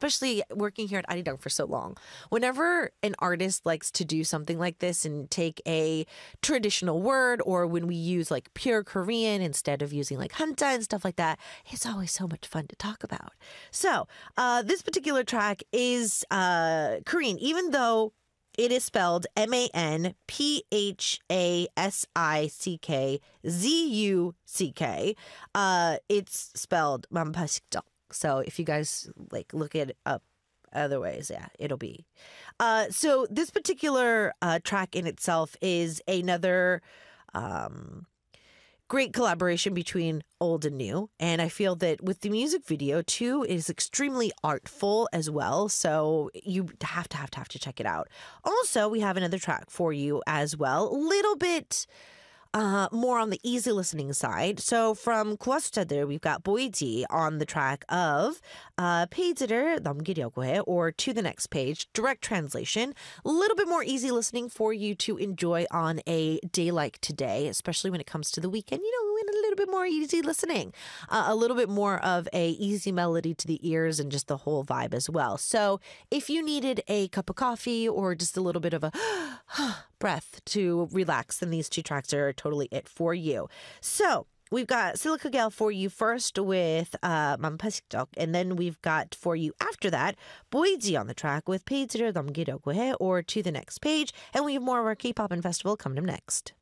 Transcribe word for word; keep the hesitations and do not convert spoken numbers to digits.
especially working here at Arirang for so long, whenever an artist likes to do something like this and take a traditional word, or when we use like pure Korean instead of using like hanja and stuff like that, it's always so much fun to talk about. So uh, this particular track is uh, Korean, even though it is spelled M A N P H A S I C K Z U C K. Uh, it's spelled 만파식적. So if you guys like look it up other ways, yeah, it'll be. Uh, so this particular uh, track in itself is another um, great collaboration between old and new. And I feel that with the music video too, it is extremely artful as well. So you have to have to have to check it out. Also, we have another track for you as well. A little bit uh, more on the easy listening side. So from 구하수자들, we've got 보이지 on the track of uh, 페이지를 넘기려고 해, or to the next page, direct translation. A little bit more easy listening for you to enjoy on a day like today, especially when it comes to the weekend. You know, we need a little bit more easy listening, uh, a little bit more of a easy melody to the ears and just the whole vibe as well. So if you needed a cup of coffee or just a little bit of a breath to relax, then these two tracks are totally it for you. So we've got Silica Gale for you first with uh, 만파식적, and then we've got for you after that 보이지 on the track with 페이지를 넘기려고 해, or to the next page, and we have more of our K-pop and festival coming up next.